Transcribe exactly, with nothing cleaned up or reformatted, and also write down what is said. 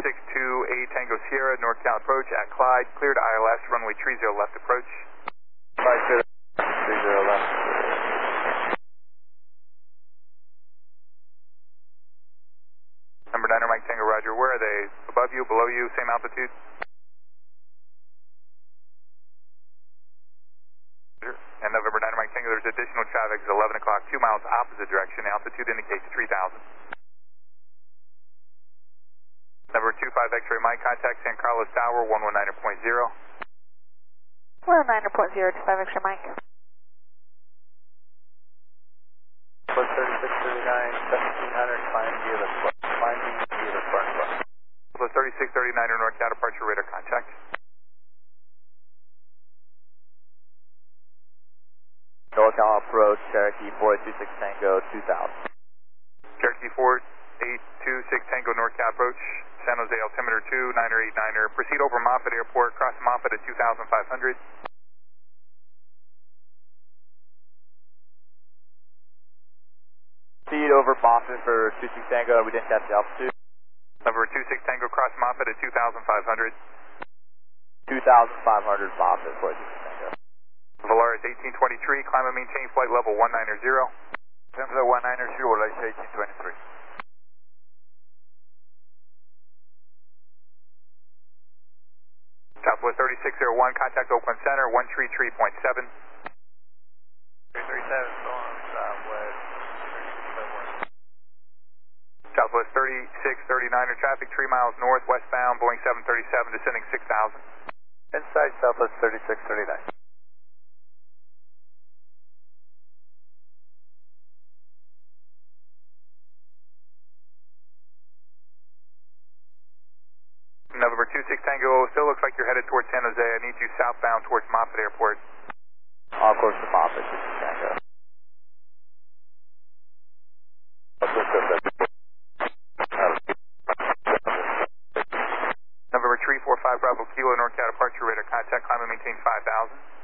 six two eight Tango Sierra, northbound approach at Clyde, cleared I L S, runway three zero left approach. Clyde, cleared three zero left. Number niner Mike Tango, roger. Where are they? Above you, below you, same altitude? And November niner Mike Tango, there's additional traffic at eleven o'clock, two miles opposite direction. Altitude indicates three thousand. Number two five X-ray Mike, contact San Carlos Tower, one one nine point zero. one one nine point zero, two five X-ray Mike. Plus thirty-six thirty-nine, seventeen hundred, climbing via the front, climbing via the front bus. Plus thirty-six thirty-nine, northbound departure radar contact. NorCal approach, Cherokee four eight two six Tango, two thousand. Cherokee four eight two six Tango, NorCal approach, San Jose altimeter two, niner eight niner. Proceed over Moffett Airport, cross Moffett at two thousand five hundred. Proceed over Moffett for two six Tango, we didn't catch the altitude. Number two six Tango, cross Moffett at two thousand five hundred. two thousand five hundred Moffett, four eight two six Tango. Volaris eighteen twenty-three, climb and maintain flight level one ninety. Ten for the one ninety, Volaris eighteen twenty-three. Southwest thirty-six oh one, contact Oakland Center, one three three point seven. three three seven, storm, Southwest. Southwest thirty-six thirty-nine, traffic three miles north, westbound, Boeing seven thirty-seven, descending six thousand. Inside Southwest thirty-six thirty-nine. November two six Tango, still looks like you're headed towards San Jose. I need you southbound towards Moffett Airport. All course to Moffett, two six Tango. November three four five Bravo Kilo, NorCal departure radar contact, climb and maintain five thousand.